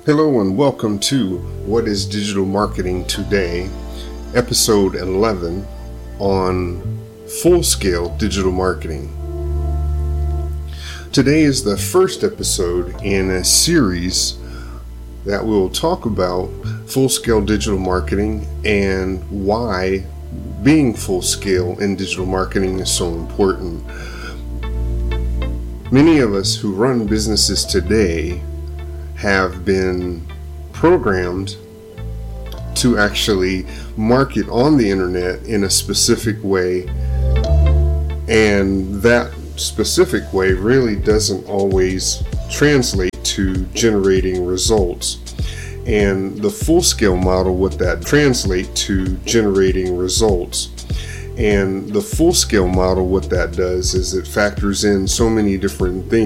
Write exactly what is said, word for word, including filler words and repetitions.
Hello and welcome to What is Digital Marketing Today, episode eleven on full-scale digital marketing. Today is the first episode in a series that will talk about full-scale digital marketing and why being full-scale in digital marketing is so important. Many of us who run businesses today have been programmed to actually market on the internet in a specific way, and that specific way really doesn't always translate to generating results. And the full-scale model, what that translate to generating results. And the full-scale model, what that does is it factors in so many different things.